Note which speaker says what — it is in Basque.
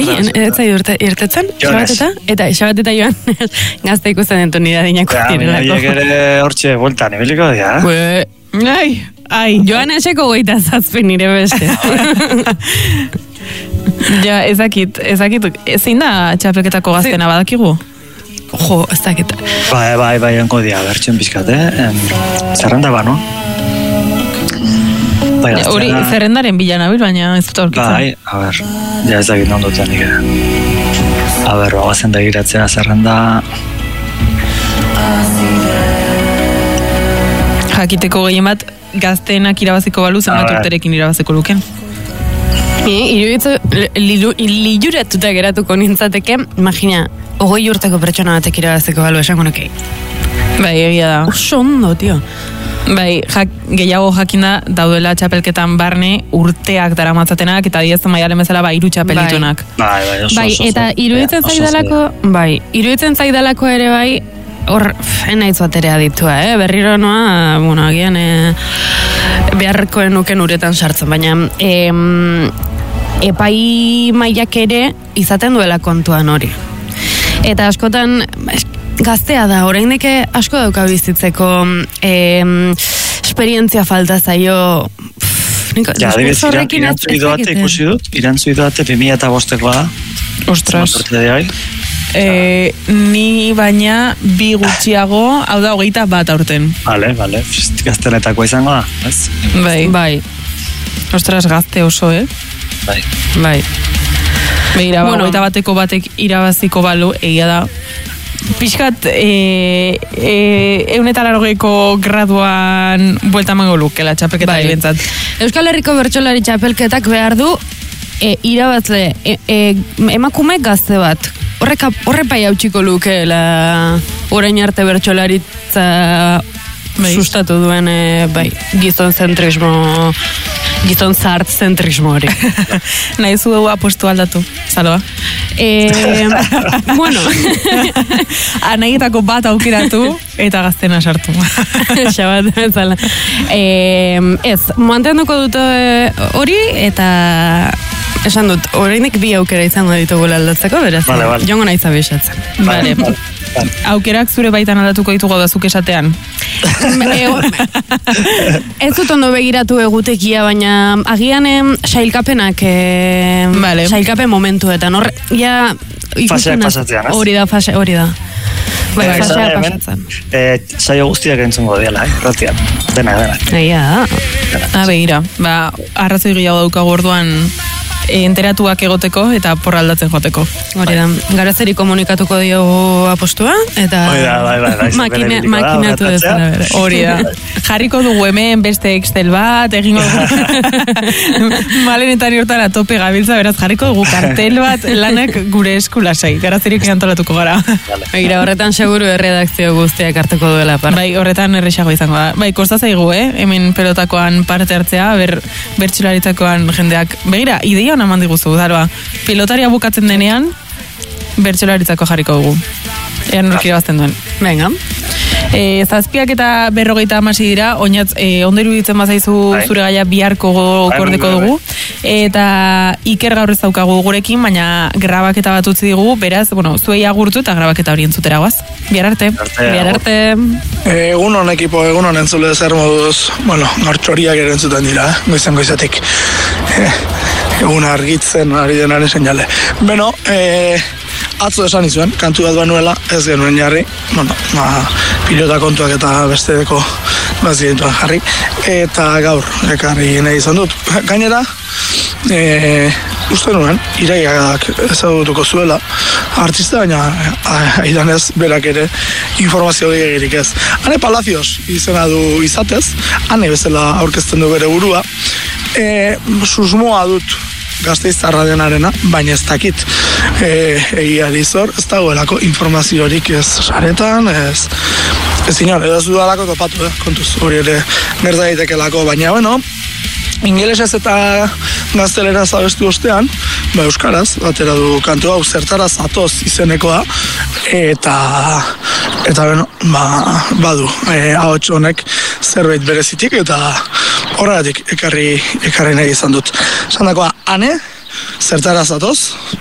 Speaker 1: ez zai irtetzen, eta xabateta joan gazte ikusten dentu nire dinako direlako.
Speaker 2: Haiek ere hortxe bueltan, ibiliko dira,
Speaker 1: Ai, joan eseko goita zazpen nire beste.
Speaker 3: Ja, ezakit, zein da txapelketako gaztena badakigu?
Speaker 1: Jo, ez dakit.
Speaker 2: Bai, onko dia, bertxen pixkat, zerrenda ba, no?
Speaker 3: Hori, zerrendaren bila nabil, baina ez dut aurkitzen.
Speaker 2: Bai, a ber, ja ez dakit non dutzen nik. A ber, bagoazen da giratzea zerrenda...
Speaker 3: Jakiteko gehien bat, gazteenak irabaziko balu, zenbat urterekin irabaziko luken?
Speaker 1: Liuratuta geratuko nintzateke, imagina, 20 urteko pertsona batek irabaziko balu esango nekei.
Speaker 3: Bai, egia da.
Speaker 1: Oso ondo, tio.
Speaker 3: Bai, gehiago jakinda daudela txapelketan barne urteak daramatzatenak eta 10 maialen bezala 3 txapelitunak.
Speaker 1: Bai, eta iruditzen zaidalako ere bai, hor nahiz bat ere aditua, berriro noa, bueno, agian beharrekoen nuken uretan sartzen, baina epai mailak ere izaten duela kontuan hori. Eta askotan gaztea da, oraindik asko dauka bizitzeko esperientzia falta zaio.
Speaker 2: Ja, adibidez, irantzuidoate ikusi dut, irantzuidoate 2005koa da.
Speaker 3: Ostras. Ni baina 2 gutxiago, hau da 21 aurten.
Speaker 2: Vale, gaztenetakoa izango da, ez?
Speaker 3: Bai. Ostras, gazte oso, Bai. Begira, 21 batek irabaziko balu, egia da. Pixkat, 180ko graduan buelta mango lukela txapelketa ebentzat.
Speaker 1: Euskal Herriko bertsolari txapelketak behar du irabazle emakume gazte bat. Horre pai hautsiko lukeela orain arte bertsolaritza sustatu duen gizon zart zentrismo hori.
Speaker 3: Nahi zu apostu aldatu, Saloa?
Speaker 1: Bueno.
Speaker 3: Anahietako bat aukeratu eta gaztena sartu.
Speaker 1: Xabat bezala. Ez, mantenduko dut hori eta esan dut, oraindik 2 aukera izango ditugula aldatzeko, beraz, jongo nahi zabisatzen.
Speaker 3: Vale. Aukerak zure baitan aldatuko ditugu dazuk esatean.
Speaker 1: Ez dut ondo begiratu egutekia, baina agian sailkapenak sailkapen momentuetan.
Speaker 2: Faseak pasatzean, ez?
Speaker 1: Hori da. Faseak pasatzen.
Speaker 2: Saio guztiak entzungo diala, ratian. Dena.
Speaker 1: Egia
Speaker 3: da. Begira, arrazoi gehiago daukagu orduan enteratuak egoteko eta porra aldatzen joateko.
Speaker 1: Hori da, garazeri komunikatuko diogu apostua, eta makinatu dezara.
Speaker 3: Hori da. Jarriko dugu hemen beste Excel bat, egingo dugu malenetan hortan atope gabiltza, beraz, jarriko dugu kartel bat lanak gure eskulasai. Garazeri antolatuko gara.
Speaker 1: Begira, horretan seguru erredakzio guztiak hartuko duela.
Speaker 3: Bai, horretan erresago izango da. Bai, kosta zaigu, hemen pelotakoan parte hartzea, bertxularitzakoan jendeak. Begira, ideia eman diguzu, daroa. Pilotaria bukatzen denean, bertsolaritzako jarriko dugu. Ean norkira bazten duen.
Speaker 1: Venga.
Speaker 3: 7 eta 50 dira, oinatz, ondo iruditzen bazaizu zure gaia biharko gordeko dugu. Eta Iker gaur ez daukagu gurekin, baina grabaketa bat utzi digu, beraz, zuei agurtu eta grabaketa hori entzutera guaz. Bihar arte.
Speaker 4: Egunon ekipo, egunon entzule zer moduz, gaur txoriak ere entzuten dira, goizatik. Egun argitzen ari denaren seinale. Atzo esan izuen, kantu bat banuela, ez genuen jarri, pilota kontuak eta besteko bazientuan jarri, eta gaur, ekarri nahi izan dut. Gainera, uste nuen, iraiak ezagutuko zuela, artista, baina aidanez berak ere informazio gehiagirik ez. Hane Palacios izena du izatez, hane bezala aurkezten du bere burua, susmoa dut Gasteiztarra denarena, baina ez dakit egia dizor, ez dagoelako informaziorik ez saretan, ez inor, edo dudalako topatu, kontuz, hori ere gerta daitekelako, baina, ingelesez eta gaztelera zabestu ostean, euskaraz, atera du kantu hau zertara zatoz izenekoa, eta badu, ahots honek zerbait berezitik, eta horregatik ekarri nahi izan dut. Esan dakoa, ane, zertara zatoz,